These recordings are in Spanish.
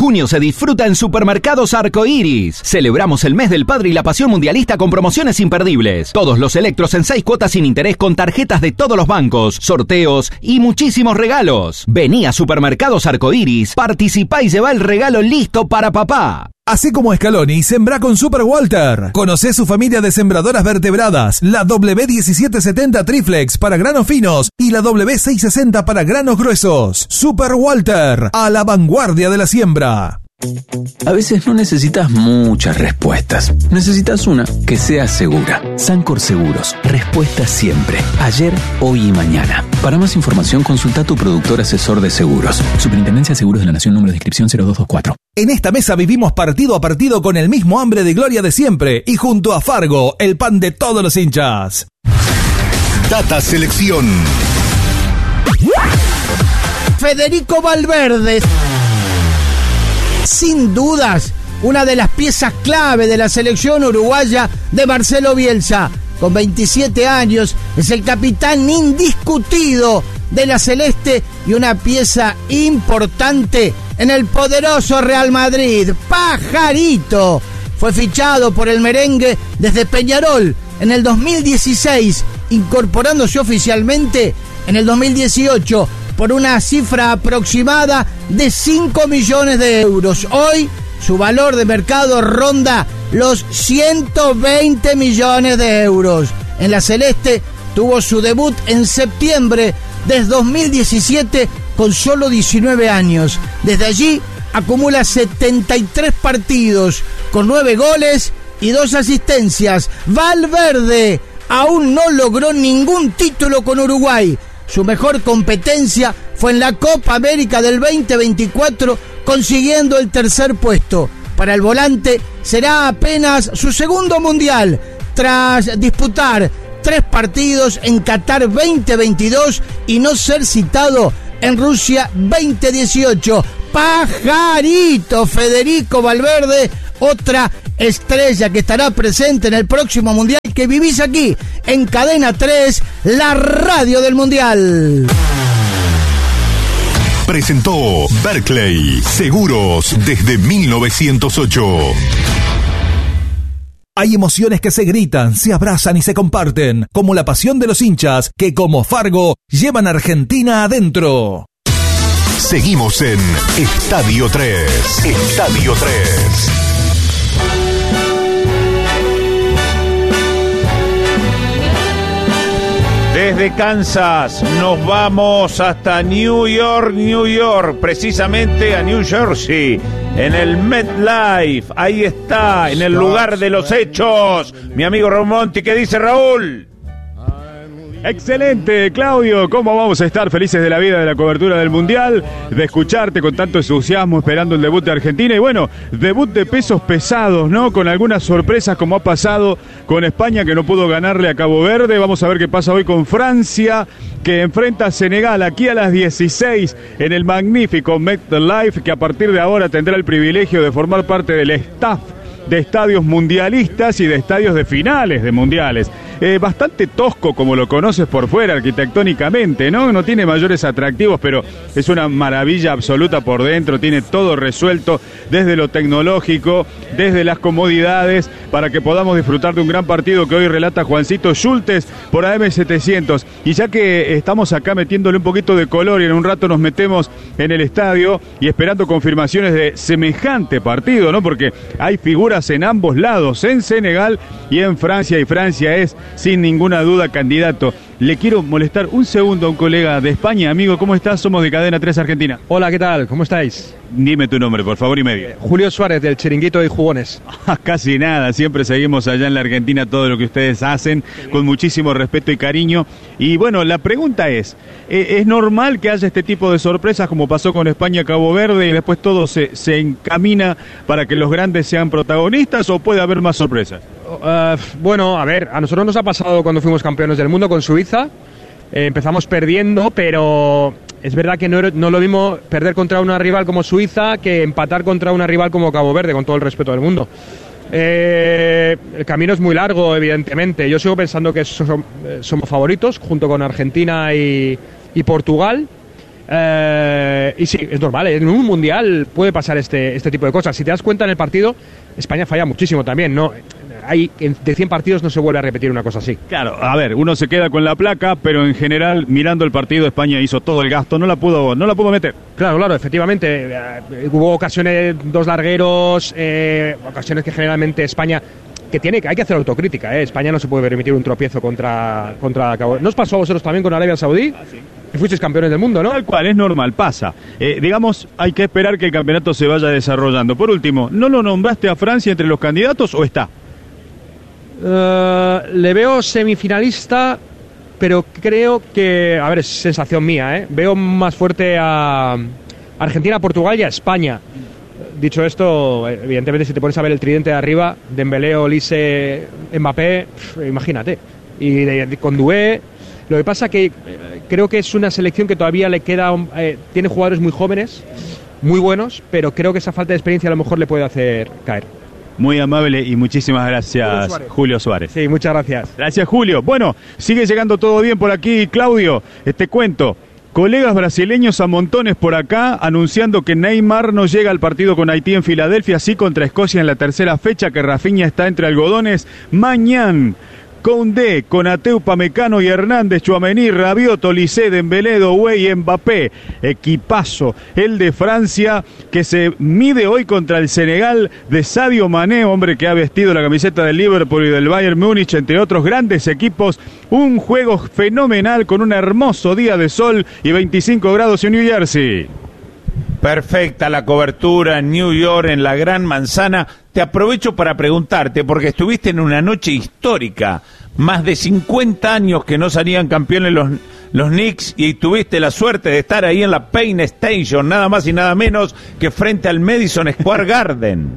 junio se disfruta en Supermercados Arcoiris. Celebramos el mes del padre y la pasión mundialista con promociones imperdibles. Todos los electros en 6 cuotas sin interés con tarjetas de todos los bancos, sorteos y muchísimos regalos. Vení a Supermercados Arcoiris, participá y llevá el regalo listo para papá. Así como Scaloni, sembrá con Super Walter. Conocé su familia de sembradoras vertebradas, la W1770 Triflex para granos finos y la W660 para granos gruesos. Super Walter, a la vanguardia de la siembra. A veces no necesitas muchas respuestas. Necesitas una que sea segura. Sancor Seguros. Respuesta siempre. Ayer, hoy y mañana. Para más información, consulta a tu productor asesor de seguros. Superintendencia de Seguros de la Nación, número de inscripción 0224. En esta mesa vivimos partido a partido con el mismo hambre de gloria de siempre y junto a Fargo, el pan de todos los hinchas. Data Selección. Federico Valverde, sin dudas, una de las piezas clave de la selección uruguaya de Marcelo Bielsa. Con 27 años, es el capitán indiscutido de la Celeste y una pieza importante en el poderoso Real Madrid. Pajarito fue fichado por el merengue desde Peñarol en el 2016, incorporándose oficialmente en el 2018 por una cifra aproximada de 5 millones de euros. Hoy, su valor de mercado ronda los 120 millones de euros. En la Celeste tuvo su debut en septiembre de 2017 con solo 19 años. Desde allí acumula 73 partidos con 9 goles y 2 asistencias. Valverde aún no logró ningún título con Uruguay. Su mejor competencia fue en la Copa América del 2024, consiguiendo el tercer puesto. Para el volante será apenas su segundo mundial, tras disputar 3 partidos en Qatar 2022 y no ser citado en Rusia 2018. Pajarito Federico Valverde, otra estrella que estará presente en el próximo mundial que vivís aquí en Cadena 3, la radio del mundial. Presentó Berkeley, seguros desde 1908. Hay emociones que se gritan, se abrazan y se comparten, como la pasión de los hinchas que, como Fargo, llevan a Argentina adentro. Seguimos en Estadio 3. Estadio 3. Desde Kansas nos vamos hasta New York, precisamente a New Jersey, en el MetLife. Ahí está, en el lugar de los hechos, mi amigo Raúl Monti. ¿Qué dice Raúl? Excelente, Claudio. ¿Cómo vamos a estar felices de la vida de la cobertura del Mundial? De escucharte con tanto entusiasmo esperando el debut de Argentina. Y bueno, debut de pesos pesados, ¿no? Con algunas sorpresas como ha pasado con España, que no pudo ganarle a Cabo Verde. Vamos a ver qué pasa hoy con Francia, que enfrenta a Senegal aquí a las 16 en el magnífico MetLife, que a partir de ahora tendrá el privilegio de formar parte del staff de estadios mundialistas y de estadios de finales de mundiales. Bastante tosco como lo conoces por fuera arquitectónicamente, ¿no? No tiene mayores atractivos, pero es una maravilla absoluta por dentro. Tiene todo resuelto desde lo tecnológico, desde las comodidades, para que podamos disfrutar de un gran partido que hoy relata Juancito Schultes por AM700. Y ya que estamos acá metiéndole un poquito de color y en un rato nos metemos en el estadio y esperando confirmaciones de semejante partido, ¿no? Porque hay figuras en ambos lados, en Senegal y en Francia, y Francia es sin ninguna duda candidato. Le quiero molestar un segundo a un colega de España. Amigo, ¿cómo estás? Somos de Cadena 3 Argentina. Hola, ¿qué tal? ¿Cómo estáis? Dime tu nombre, por favor, y medio. Julio Suárez, del Chiringuito de Jugones. Casi nada, siempre seguimos allá en la Argentina todo lo que ustedes hacen, con muchísimo respeto y cariño. Y bueno, la pregunta ¿es normal que haya este tipo de sorpresas como pasó con España Cabo Verde y después todo se encamina para que los grandes sean protagonistas, o puede haber más sorpresas? Bueno, a ver, a nosotros nos ha pasado cuando fuimos campeones del mundo con Suiza. Empezamos perdiendo, pero es verdad que no es lo mismo perder contra una rival como Suiza que empatar contra una rival como Cabo Verde, con todo el respeto del mundo. El camino es muy largo, evidentemente. Yo sigo pensando que somos favoritos junto con Argentina y Portugal. Y sí, es normal, en un mundial puede pasar este tipo de cosas. Si te das cuenta en el partido, España falla muchísimo también, ¿no? De 100 partidos no se vuelve a repetir una cosa así. Claro, a ver, uno se queda con la placa, pero en general, mirando el partido, España hizo todo el gasto, no la pudo meter. Claro, efectivamente. Hubo ocasiones, 2 largueros, ocasiones que generalmente España... hay que hacer autocrítica, ¿eh? España no se puede permitir un tropiezo contra Cabo. ¿No os pasó a vosotros también con Arabia Saudí? Que fuisteis campeones del mundo, ¿no? Tal cual, es normal, pasa. Digamos, hay que esperar que el campeonato se vaya desarrollando. Por último, ¿no lo nombraste a Francia entre los candidatos o está? Le veo semifinalista, pero creo que... A ver, es sensación mía, ¿eh? Veo más fuerte a Argentina, Portugal y a España. Dicho esto, evidentemente si te pones a ver el tridente de arriba, Dembélé, Olise, Mbappé, imagínate. Y con Doué, lo que pasa que creo que es una selección que todavía le queda, tiene jugadores muy jóvenes, muy buenos, pero creo que esa falta de experiencia a lo mejor le puede hacer caer. Muy amable y muchísimas gracias, Julio Suárez. Sí, muchas gracias. Gracias, Julio. Bueno, sigue llegando todo bien por aquí, Claudio. Te cuento. Colegas brasileños a montones por acá anunciando que Neymar no llega al partido con Haití en Filadelfia, sí contra Escocia en la tercera fecha, que Rafinha está entre algodones. Mañana, Koundé, Konaté, Upamecano y Hernández, Tchouaméni, Rabiot, Olise, Dembélé, Doué y Mbappé. Equipazo, el de Francia, que se mide hoy contra el Senegal de Sadio Mané, hombre que ha vestido la camiseta del Liverpool y del Bayern Múnich, entre otros grandes equipos. Un juego fenomenal con un hermoso día de sol y 25 grados en New Jersey. Perfecta la cobertura en New York, en la Gran Manzana. Te aprovecho para preguntarte, porque estuviste en una noche histórica, más de 50 años que no salían campeones los Knicks, y tuviste la suerte de estar ahí en la Pain Station, nada más y nada menos que frente al Madison Square Garden.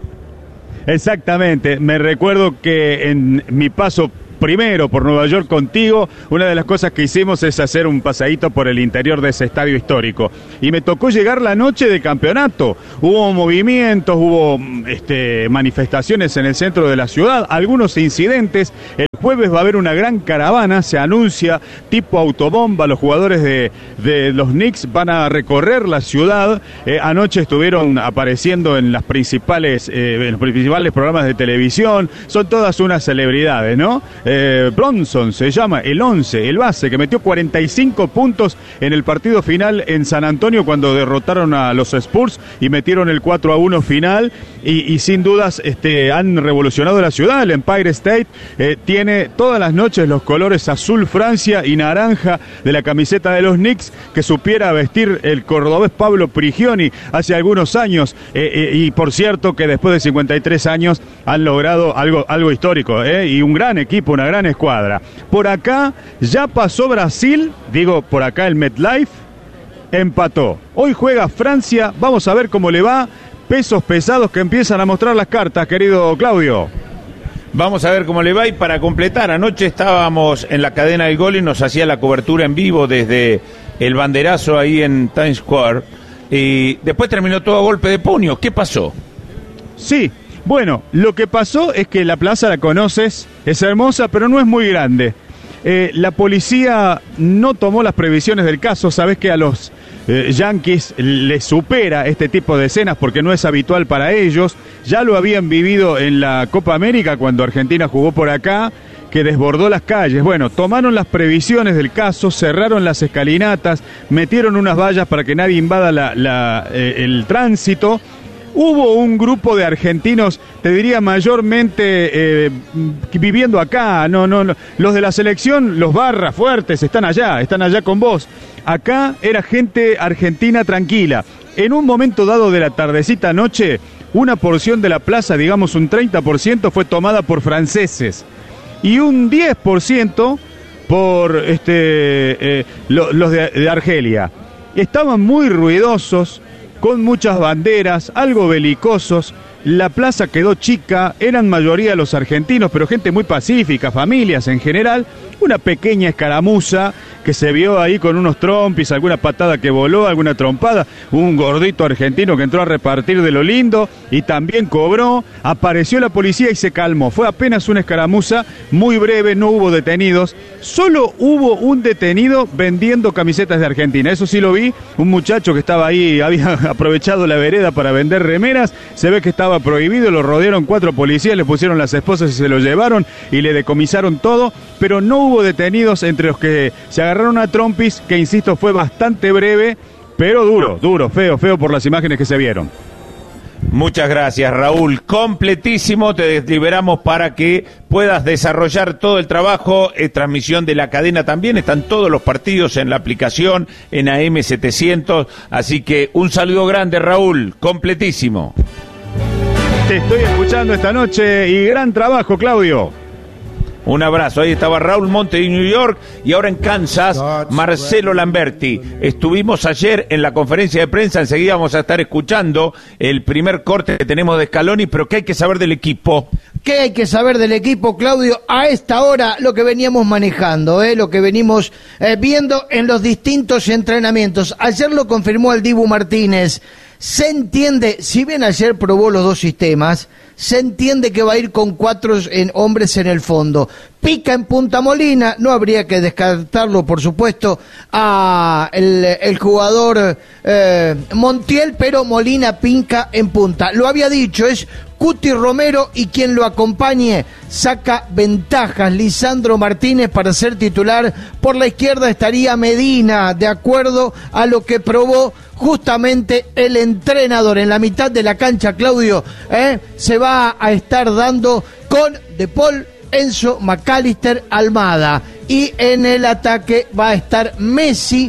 Exactamente, me recuerdo que en mi paso primero por Nueva York contigo, una de las cosas que hicimos es hacer un paseíto por el interior de ese estadio histórico. Y me tocó llegar la noche de campeonato. Hubo movimientos, hubo manifestaciones en el centro de la ciudad, algunos incidentes. El jueves va a haber una gran caravana, se anuncia, tipo autobomba. Los jugadores de los Knicks van a recorrer la ciudad. Anoche estuvieron apareciendo en los principales programas de televisión. Son todas unas celebridades, ¿no? Bronson se llama, el 11, el base, que metió 45 puntos en el partido final en San Antonio cuando derrotaron a los Spurs y metieron el 4-1 final, y sin dudas han revolucionado la ciudad. El Empire State tiene todas las noches los colores azul Francia y naranja de la camiseta de los Knicks, que supiera vestir el cordobés Pablo Prigioni hace algunos años, y por cierto que después de 53 años han logrado algo histórico, y un gran equipo, una gran escuadra. Por acá ya pasó Brasil, por acá el MetLife empató. Hoy juega Francia, vamos a ver cómo le va. Pesos pesados que empiezan a mostrar las cartas, querido Claudio. Vamos a ver cómo le va, y para completar, anoche estábamos en la cadena del gol y nos hacía la cobertura en vivo desde el banderazo ahí en Times Square, y después terminó todo a golpe de puño. ¿Qué pasó? Sí, bueno, lo que pasó es que la plaza, la conoces, es hermosa, pero no es muy grande. La policía no tomó las previsiones del caso. Sabés que a los Yankees les supera este tipo de escenas porque no es habitual para ellos. Ya lo habían vivido en la Copa América cuando Argentina jugó por acá, que desbordó las calles. Bueno, tomaron las previsiones del caso, cerraron las escalinatas, metieron unas vallas para que nadie invada el tránsito. Hubo un grupo de argentinos, te diría mayormente viviendo acá, no, los de la selección, los barras fuertes, están allá con vos. Acá era gente argentina tranquila. En un momento dado de la tardecita noche, una porción de la plaza, digamos un 30%, fue tomada por franceses y un 10% por los de Argelia. Estaban muy ruidosos, con muchas banderas, algo belicosos. la plaza quedó chica, eran mayoría los argentinos, pero gente muy pacífica, familias en general, una pequeña escaramuza que se vio ahí con unos trompis, alguna patada que voló, alguna trompada, un gordito argentino que entró a repartir de lo lindo y también cobró, apareció la policía y se calmó. Fue apenas una escaramuza muy breve, no hubo detenidos, solo hubo un detenido vendiendo camisetas de Argentina, eso sí lo vi, un muchacho que estaba ahí, había aprovechado la vereda para vender remeras, se ve que estaba prohibido, lo rodearon 4 policías, le pusieron las esposas y se lo llevaron y le decomisaron todo, pero no hubo detenidos entre los que se agarraron a trompis, que insisto fue bastante breve, pero duro, feo por las imágenes que se vieron. Muchas gracias, Raúl. Completísimo, te liberamos para que puedas desarrollar todo el trabajo. Transmisión de la cadena también, están todos los partidos en la aplicación, en AM700, así que un saludo grande, Raúl, completísimo. Te estoy escuchando esta noche y gran trabajo, Claudio. Un abrazo, ahí estaba Raúl Monte de New York y ahora en Kansas, Marcelo Lamberti. Estuvimos ayer en la conferencia de prensa, enseguida vamos a estar escuchando el primer corte que tenemos de Scaloni, pero ¿qué hay que saber del equipo? ¿Qué hay que saber del equipo, Claudio? A esta hora lo que veníamos manejando, lo que venimos viendo en los distintos entrenamientos. Ayer lo confirmó el Dibu Martínez. Se entiende, si bien ayer probó los 2 sistemas, se entiende que va a ir con 4 hombres en el fondo. Pica en Punta Molina, no habría que descartarlo, por supuesto, a el jugador Montiel, pero Molina pinca en punta. Lo había dicho, es Cuti Romero y quien lo acompañe saca ventajas. Lisandro Martínez para ser titular. Por la izquierda estaría Medina, de acuerdo a lo que probó justamente el entrenador. En la mitad de la cancha, Claudio, se va a estar dando con De Paul, Enzo, McAllister, Almada. Y en el ataque va a estar Messi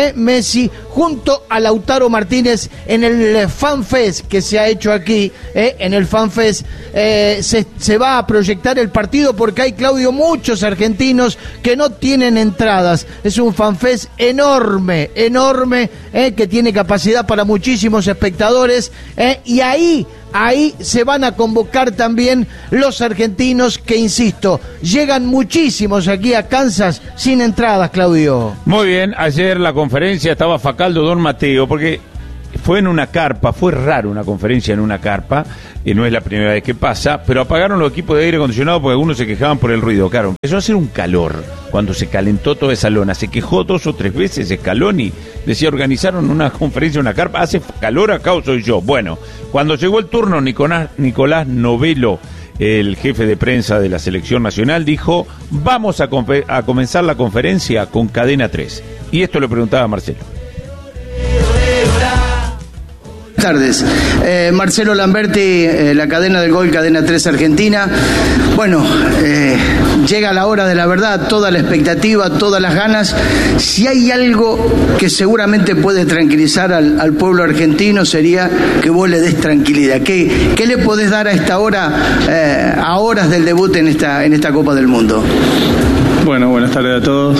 junto a Lautaro Martínez en el FanFest que se ha hecho aquí, en el FanFest se va a proyectar el partido porque hay, Claudio, muchos argentinos que no tienen entradas. Es un FanFest enorme, que tiene capacidad para muchísimos espectadores, y ahí se van a convocar también los argentinos que, insisto, llegan muchísimos aquí a Kansas sin entradas, Claudio. Muy bien, ayer la conferencia estaba Facaldo Don Mateo, porque fue en una carpa, fue raro una conferencia en una carpa, no es la primera vez que pasa, pero apagaron los equipos de aire acondicionado porque algunos se quejaban por el ruido. Claro, empezó a hacer un calor cuando se calentó toda esa lona, se quejó 2 o 3 veces Scaloni, decía, organizaron una conferencia en una carpa, hace calor acá o soy yo. Bueno, cuando llegó el turno, Nicolás Novelo, el jefe de prensa de la selección nacional, dijo, vamos a comenzar la conferencia con Cadena 3. Y esto le preguntaba a Marcelo. Buenas tardes, Marcelo Lamberti, la cadena del gol, Cadena 3 Argentina. Bueno, llega la hora de la verdad, toda la expectativa, todas las ganas. Si hay algo que seguramente puede tranquilizar al pueblo argentino, sería que vos le des tranquilidad. ¿Qué le podés dar a esta hora, a horas del debut en esta Copa del Mundo? Bueno, buenas tardes a todos.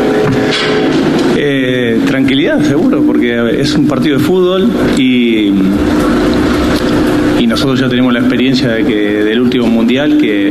Tranquilidad, seguro, porque es un partido de fútbol y nosotros ya tenemos la experiencia del último mundial que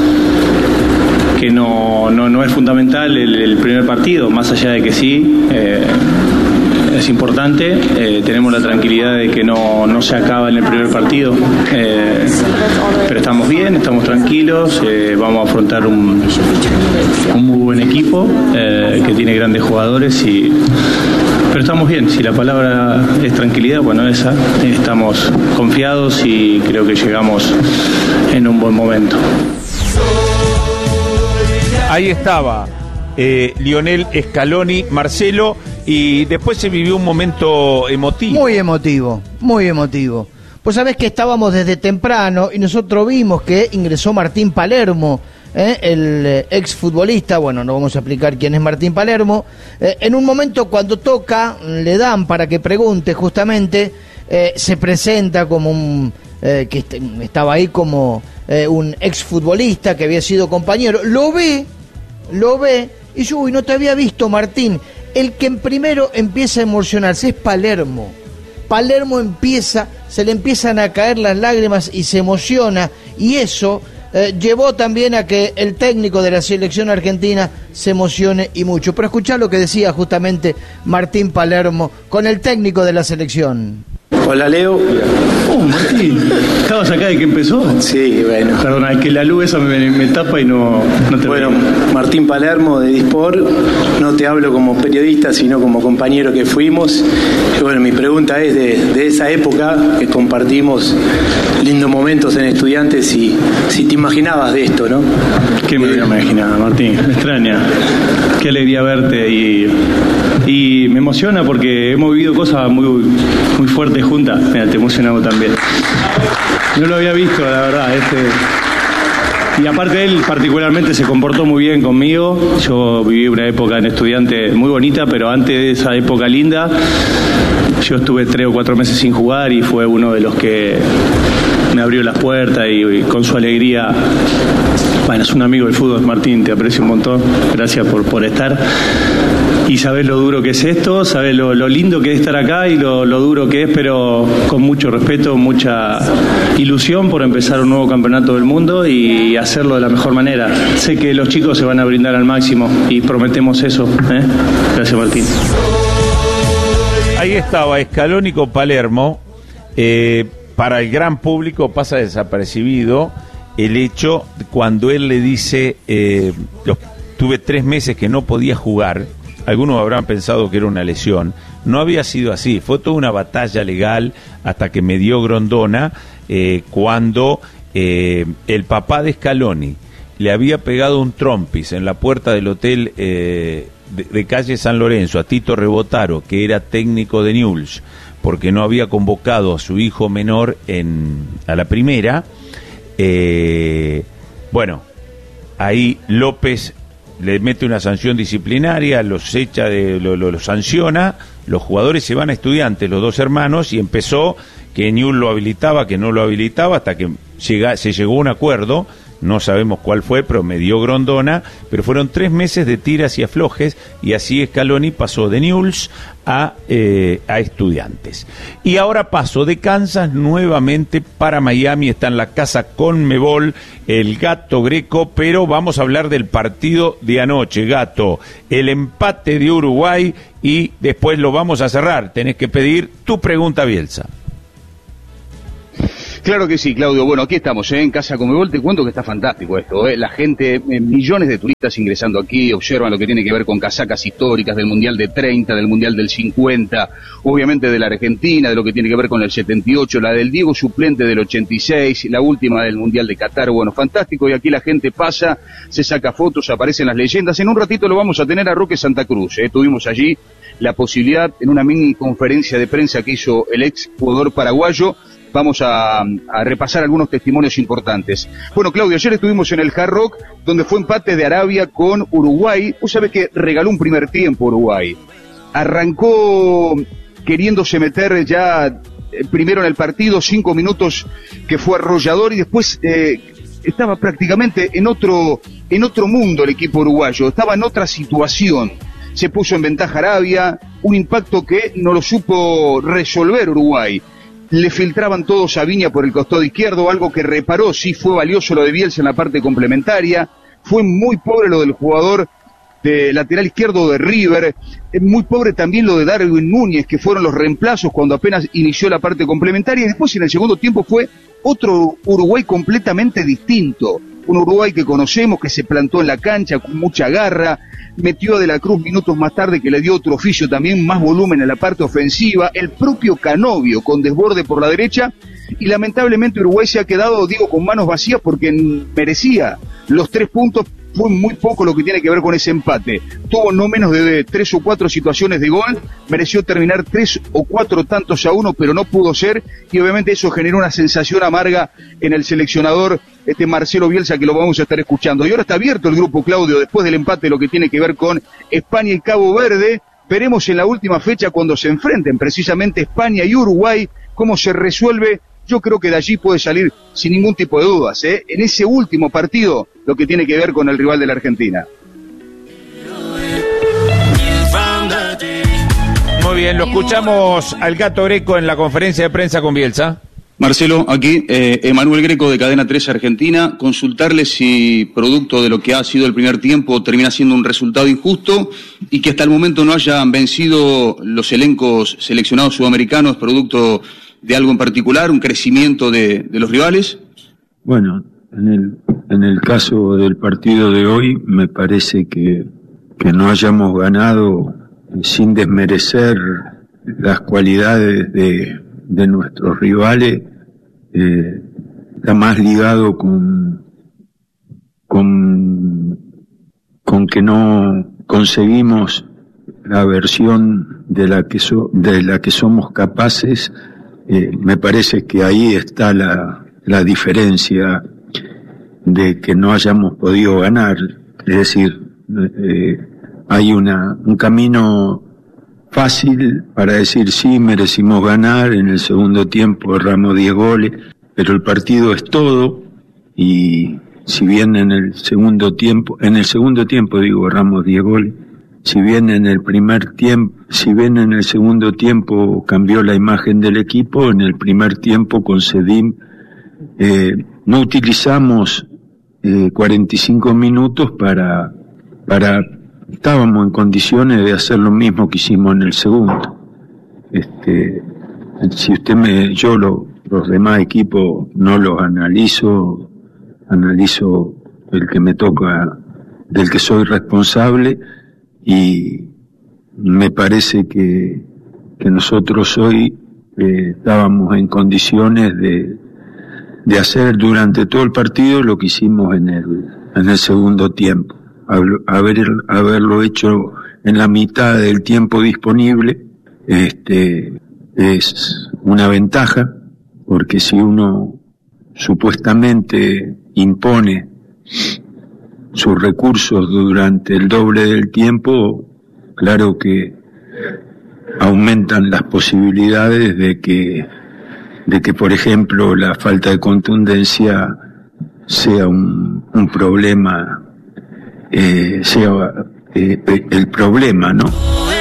no es fundamental el primer partido, más allá de que sí es importante. Tenemos la tranquilidad de que no se acaba en el primer partido, pero estamos bien, estamos tranquilos, vamos a afrontar un muy buen equipo que tiene grandes jugadores, pero estamos bien. Si la palabra es tranquilidad, bueno, estamos confiados y creo que llegamos en un buen momento. Ahí estaba Lionel Scaloni, Marcelo, y después se vivió un momento emotivo. Muy emotivo. Pues sabés que estábamos desde temprano y nosotros vimos que ingresó Martín Palermo, el exfutbolista. Bueno, no vamos a explicar quién es Martín Palermo. En un momento cuando toca, le dan para que pregunte justamente, se presenta como un... que estaba ahí como un exfutbolista que había sido compañero. Lo ve y yo, uy, no te había visto, Martín. El que en primero empieza a emocionarse es Palermo. Palermo se le empiezan a caer las lágrimas y se emociona, y eso llevó también a que el técnico de la selección argentina se emocione y mucho. Pero escuchá lo que decía justamente Martín Palermo con el técnico de la selección. Hola, Leo. Martín, ¿estabas acá de que empezó? Sí, bueno. Perdona, es que la luz esa me tapa y no te Bueno, veo. Martín Palermo de Disport, no te hablo como periodista, sino como compañero que fuimos. Y bueno, mi pregunta es de esa época que compartimos lindos momentos en Estudiantes, y si te imaginabas de esto, ¿no? ¿Qué me hubiera imaginado, Martín? Me extraña. Qué alegría verte y me emociona porque hemos vivido cosas muy fuertes juntas. Mira, te emocionamos también. No lo había visto, la verdad. Y aparte él particularmente se comportó muy bien conmigo. Yo viví una época en Estudiantes muy bonita, pero antes de esa época linda, yo estuve 3 o 4 meses sin jugar y fue uno de los que me abrió las puertas y con su alegría. Bueno, es un amigo del fútbol, Martín, te aprecio un montón. Gracias por estar. Y sabés lo duro que es esto, sabés lo lindo que es estar acá y lo duro que es, pero con mucho respeto, mucha ilusión por empezar un nuevo campeonato del mundo y hacerlo de la mejor manera. Sé que los chicos se van a brindar al máximo y prometemos eso. Gracias, Martín. Ahí estaba Scaloni con Palermo. Para el gran público pasa desapercibido el hecho cuando él le dice, tuve 3 meses que no podía jugar. Algunos habrán pensado que era una lesión. No había sido así, fue toda una batalla legal hasta que me dio Grondona, cuando el papá de Scaloni le había pegado un trompis en la puerta del hotel de calle San Lorenzo a Tito Rebotaro, que era técnico de Newell's, porque no había convocado a su hijo menor a la primera. Bueno, ahí López le mete una sanción disciplinaria, los echa, lo sanciona, los jugadores se van a Estudiantes, los 2 hermanos, y empezó que Newell's lo habilitaba, que no lo habilitaba, hasta que se llegó a un acuerdo. No sabemos cuál fue, pero me dio Grondona, pero fueron 3 meses de tiras y aflojes, y así Scaloni pasó de Newell's a Estudiantes. Y ahora pasó de Kansas nuevamente para Miami, está en la casa Conmebol, el Gato Greco, pero vamos a hablar del partido de anoche, Gato, el empate de Uruguay, y después lo vamos a cerrar. Tenés que pedir tu pregunta, Bielsa. Claro que sí, Claudio. Bueno, aquí estamos, en Casa Conmebol. Te cuento que está fantástico esto, La gente, millones de turistas ingresando aquí, observan lo que tiene que ver con casacas históricas del Mundial de 30, del Mundial del 50, obviamente de la Argentina, de lo que tiene que ver con el 78, la del Diego suplente del 86, la última del Mundial de Qatar. Bueno, fantástico, y aquí la gente pasa, se saca fotos, aparecen las leyendas. En un ratito lo vamos a tener a Roque Santa Cruz, Tuvimos allí la posibilidad, en una mini conferencia de prensa que hizo el ex jugador paraguayo. Vamos a repasar algunos testimonios importantes. Bueno, Claudio, ayer estuvimos en el Hard Rock, donde fue empate de Arabia con Uruguay. Vos sabés que regaló un primer tiempo Uruguay. Arrancó queriéndose meter ya primero en el partido, 5 minutos que fue arrollador, y después estaba prácticamente en otro mundo el equipo uruguayo, estaba en otra situación. Se puso en ventaja Arabia, un impacto que no lo supo resolver Uruguay. Le filtraban todos a Viña por el costado izquierdo, algo que reparó, sí fue valioso lo de Bielsa en la parte complementaria. Fue muy pobre lo del jugador de lateral izquierdo de River, muy pobre también lo de Darwin Núñez, que fueron los reemplazos cuando apenas inició la parte complementaria, y después en el segundo tiempo fue otro Uruguay completamente distinto. Un Uruguay que conocemos, que se plantó en la cancha con mucha garra, metió a De la Cruz minutos más tarde, que le dio otro oficio también, más volumen en la parte ofensiva, el propio Canovio con desborde por la derecha, y lamentablemente Uruguay se ha quedado, digo, con manos vacías, porque merecía los 3 puntos. Fue muy poco lo que tiene que ver con ese empate. Tuvo no menos de 3 o 4 situaciones de gol, mereció terminar 3 o 4 tantos a 1, pero no pudo ser, y obviamente eso generó una sensación amarga en el seleccionador Marcelo Bielsa, que lo vamos a estar escuchando. Y ahora está abierto el grupo, Claudio, después del empate, lo que tiene que ver con España y Cabo Verde. Veremos en la última fecha, cuando se enfrenten precisamente España y Uruguay, cómo se resuelve. Yo creo que de allí puede salir sin ningún tipo de dudas, en ese último partido, lo que tiene que ver con el rival de la Argentina. Muy bien, lo escuchamos al Gato Greco en la conferencia de prensa con Bielsa. Marcelo, aquí Emanuel Greco de Cadena 3 Argentina, consultarle si producto de lo que ha sido el primer tiempo termina siendo un resultado injusto y que hasta el momento no hayan vencido los elencos seleccionados sudamericanos producto de algo en particular, un crecimiento de los rivales. Bueno, en el caso del partido de hoy me parece que no hayamos ganado sin desmerecer las cualidades de nuestros rivales, está más ligado con que no conseguimos la versión de la que somos capaces. Me parece que ahí está la diferencia de que no hayamos podido ganar. Es decir, hay un camino fácil para decir sí, merecimos ganar, en el segundo tiempo erramos 10 goles, pero el partido es todo, y si bien en el segundo tiempo erramos 10 goles, si bien en el segundo tiempo cambió la imagen del equipo, en el primer tiempo concedimos, no utilizamos 45 minutos para estábamos en condiciones de hacer lo mismo que hicimos en el segundo. Si los demás equipos no los analizo el que me toca, del que soy responsable, y me parece que nosotros hoy estábamos en condiciones de hacer durante todo el partido lo que hicimos en el segundo tiempo. Haberlo hecho en la mitad del tiempo disponible es una ventaja, porque si uno supuestamente impone sus recursos durante el doble del tiempo, claro que aumentan las posibilidades de que por ejemplo la falta de contundencia sea un problema, sea el problema, ¿no?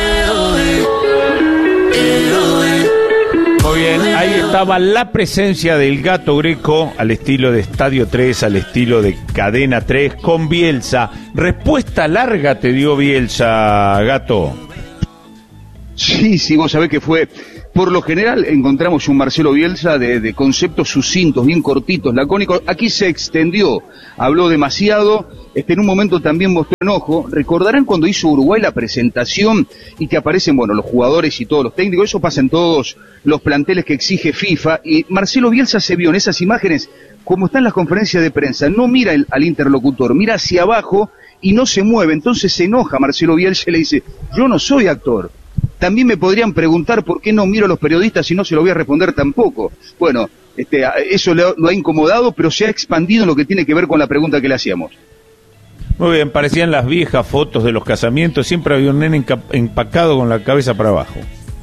Muy bien, ahí estaba la presencia del Gato Greco al estilo de Estadio 3, al estilo de Cadena 3 con Bielsa. Respuesta larga te dio Bielsa, Gato. Sí, vos sabés que fue... Por lo general encontramos un Marcelo Bielsa de conceptos sucintos, bien cortitos, lacónicos. Aquí se extendió, habló demasiado, en un momento también mostró enojo. Recordarán cuando hizo Uruguay la presentación y que aparecen, los jugadores y todos los técnicos. Eso pasa en todos los planteles que exige FIFA. Y Marcelo Bielsa se vio en esas imágenes, como está en las conferencias de prensa, no mira al interlocutor, mira hacia abajo y no se mueve. Entonces se enoja Marcelo Bielsa y le dice: yo no soy actor. También me podrían preguntar por qué no miro a los periodistas y no se lo voy a responder tampoco. Bueno, eso lo ha incomodado, pero se ha expandido en lo que tiene que ver con la pregunta que le hacíamos. Muy bien, parecían las viejas fotos de los casamientos, siempre había un nene empacado con la cabeza para abajo.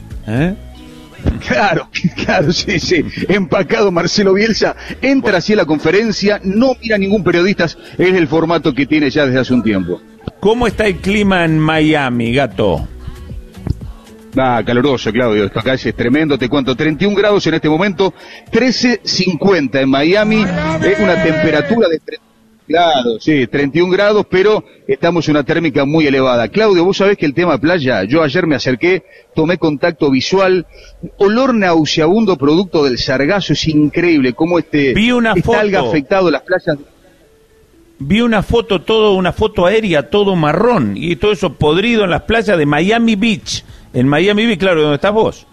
Claro, sí, empacado Marcelo Bielsa, entra así a la conferencia, no mira a ningún periodista, es el formato que tiene ya desde hace un tiempo. ¿Cómo está el clima en Miami, Gato? Caluroso, Claudio, esto acá es tremendo, te cuento, 31 grados en este momento, 13:50 en Miami, es una temperatura de 31 grados, pero estamos en una térmica muy elevada. Claudio, vos sabés que el tema playa, yo ayer me acerqué, tomé contacto visual, olor nauseabundo producto del sargazo, es increíble cómo esta alga ha afectado las playas. Vi una foto aérea, todo marrón, y todo eso podrido en las playas de Miami Beach. En Miami Beach, claro, ¿dónde estás vos?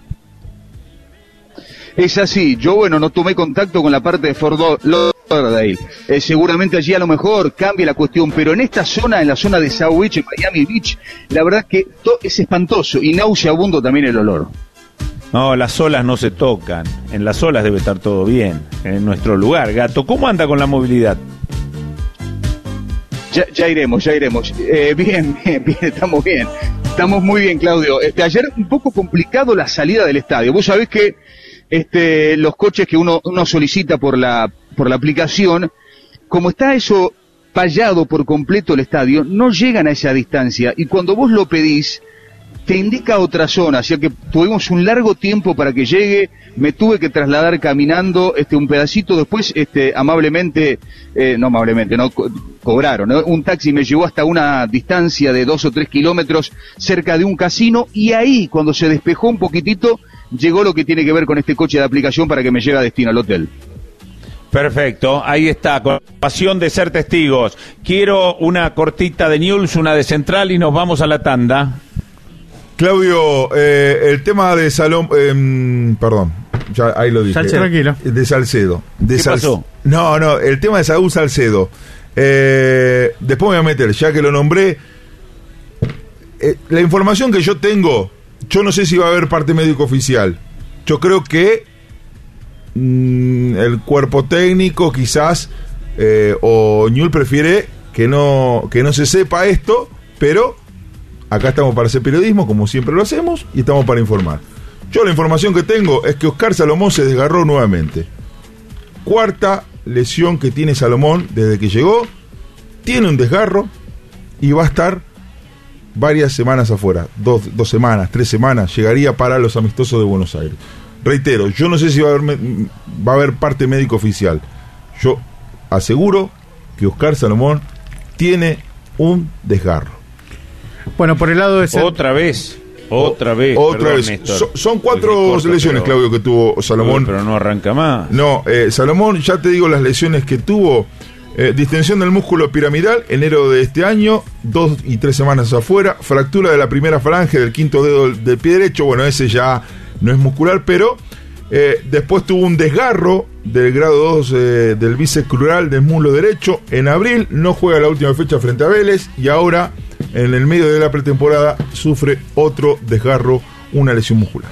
Es así, yo no tomé contacto con la parte de Fort Lauderdale. Seguramente allí a lo mejor cambie la cuestión, pero en esta zona, en la zona de South Beach, en Miami Beach, la verdad que es espantoso y nauseabundo también el olor. No, las olas no se tocan, en las olas debe estar todo bien, en nuestro lugar. Gato, ¿cómo anda con la movilidad? Ya iremos. Bien, estamos bien. Estamos muy bien, Claudio. Ayer un poco complicado la salida del estadio. Vos sabés que los coches que uno solicita por la aplicación, como está eso vallado por completo el estadio, no llegan a esa distancia. Y cuando vos lo pedís, te indica otra zona, así que tuvimos un largo tiempo para que llegue, me tuve que trasladar caminando un pedacito, después amablemente, cobraron, ¿no? Un taxi me llevó hasta una distancia de 2 o 3 kilómetros cerca de un casino, y ahí, cuando se despejó un poquitito, llegó lo que tiene que ver con este coche de aplicación para que me lleve a destino al hotel. Perfecto, ahí está, con pasión de ser testigos. Quiero una cortita de Newell's, una de Central y nos vamos a la tanda. Claudio, el tema de Salomón, perdón, ya ahí lo dije. Tranquilo. De Salcedo. ¿Qué pasó? No, el tema de Saúl Salcedo. Después me voy a meter, ya que lo nombré. La información que yo tengo, yo no sé si va a haber parte médico oficial. Yo creo que el cuerpo técnico quizás, o Newell's prefiere que no se sepa esto, pero acá estamos para hacer periodismo, como siempre lo hacemos, y estamos para informar. Yo la información que tengo es que Oscar Salomón se desgarró nuevamente. 4ª lesión que tiene Salomón desde que llegó. Tiene un desgarro y va a estar varias semanas afuera. 2 semanas, 3 semanas. Llegaría para los amistosos de Buenos Aires. Reitero, yo no sé si va a haber parte médico oficial. Yo aseguro que Oscar Salomón tiene un desgarro. Bueno, por el lado de... Otra vez. Son 4 lesiones, Claudio, que tuvo Salomón. Pero no arranca más. No, Salomón, ya te digo las lesiones que tuvo. Distensión del músculo piramidal, enero de este año, 2 y 3 semanas afuera. Fractura de la primera falange del 5º dedo del pie derecho. Bueno, ese ya no es muscular, pero después tuvo un desgarro del grado 2 del bíceps crural del muslo derecho. En abril no juega la última fecha frente a Vélez, y ahora en el medio de la pretemporada sufre otro desgarro, una lesión muscular.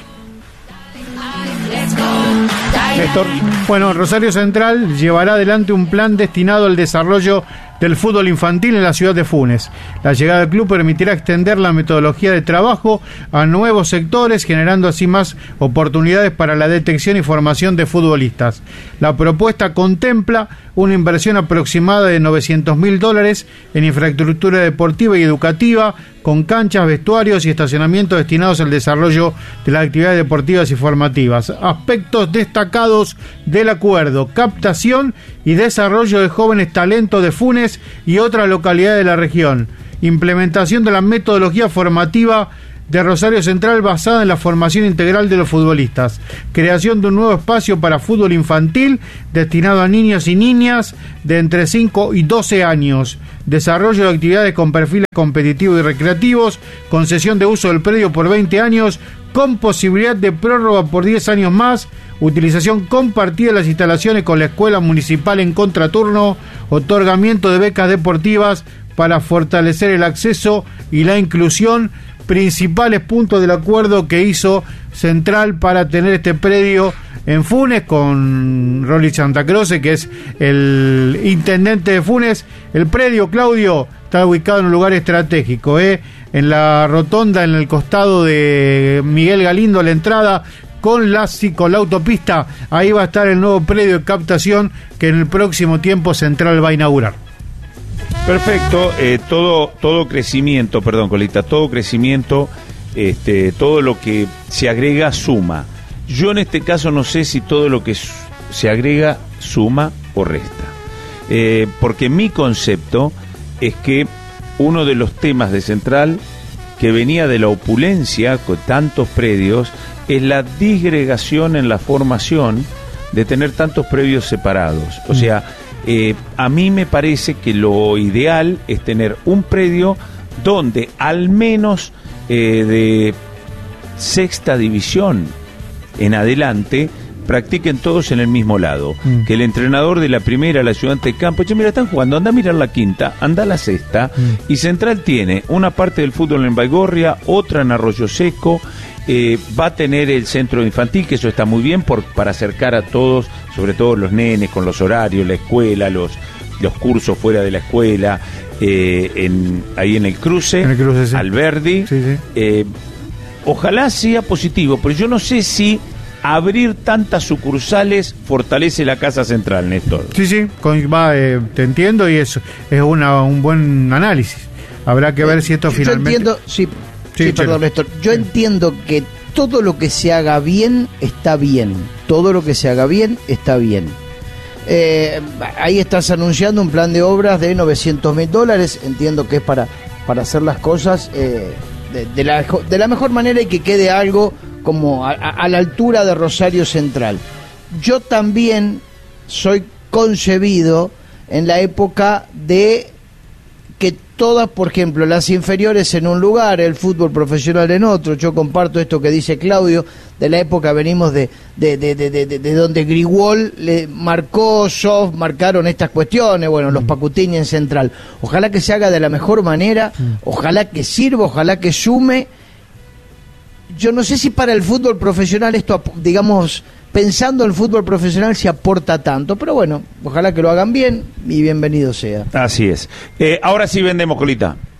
Néstor. Bueno, Rosario Central llevará adelante un plan destinado al desarrollo del fútbol infantil en la ciudad de Funes. La llegada del club permitirá extender la metodología de trabajo a nuevos sectores, generando así más oportunidades para la detección y formación de futbolistas. La propuesta contempla una inversión aproximada de $900.000 en infraestructura deportiva y educativa, con canchas, vestuarios y estacionamientos destinados al desarrollo de las actividades deportivas y formativas. Aspectos destacados del acuerdo: captación y desarrollo de jóvenes talentos de Funes y otras localidades de la región. Implementación de la metodología formativa de Rosario Central basada en la formación integral de los futbolistas. Creación de un nuevo espacio para fútbol infantil destinado a niños y niñas de entre 5 y 12 años. Desarrollo de actividades con perfiles competitivos y recreativos. Concesión de uso del predio por 20 años con posibilidad de prórroga por 10 años más. Utilización compartida de las instalaciones con la escuela municipal en contraturno. Otorgamiento de becas deportivas para fortalecer el acceso y la inclusión. Principales puntos del acuerdo que hizo Central para tener este predio en Funes, con Rolly Santacroce, que es el intendente de Funes. El predio, Claudio, está ubicado en un lugar estratégico, en la rotonda, en el costado de Miguel Galindo, a la entrada con la autopista. Ahí va a estar el nuevo predio de captación que en el próximo tiempo Central va a inaugurar. Perfecto, todo crecimiento, perdón, Colita, todo crecimiento, todo lo que se agrega suma. Yo en este caso no sé si todo lo que se agrega suma o resta, porque mi concepto es que uno de los temas de Central, que venía de la opulencia con tantos predios, es la disgregación en la formación de tener tantos predios separados. O sea, a mí me parece que lo ideal es tener un predio donde al menos de 6ª división en adelante practiquen todos en el mismo lado. Que el entrenador de la primera, el ayudante de campo, mira, están jugando, anda a mirar la 5ª, anda a la 6ª. Y Central tiene una parte del fútbol en Baigorria, otra en Arroyo Seco. Va a tener el centro infantil, que eso está muy bien para acercar a todos, sobre todo los nenes, con los horarios, la escuela, los cursos fuera de la escuela, ahí en el cruce, sí. Alberdi. Sí. Ojalá sea positivo, pero yo no sé si abrir tantas sucursales fortalece la Casa Central, Néstor. Sí, te entiendo, y eso es un buen análisis. Habrá que ver si esto finalmente... Yo entiendo, sí. Sí, perdón, Néstor. Yo entiendo que todo lo que se haga bien está bien. Todo lo que se haga bien está bien. Ahí estás anunciando un plan de obras de $900.000. Entiendo que es para hacer las cosas de la mejor manera y que quede algo como a la altura de Rosario Central. Yo también soy concebido en la época de que todas, por ejemplo, las inferiores en un lugar, el fútbol profesional en otro. Yo comparto esto que dice Claudio, de la época venimos de donde Grigol le marcó, marcaron estas cuestiones, bueno, los Pacutini en Central. Ojalá que se haga de la mejor manera, ojalá que sirva, ojalá que sume. Yo no sé si para el fútbol profesional esto, digamos, pensando en el fútbol profesional se aporta tanto, pero bueno, ojalá que lo hagan bien y bienvenido sea. Así es. Ahora sí vendemos, Colita.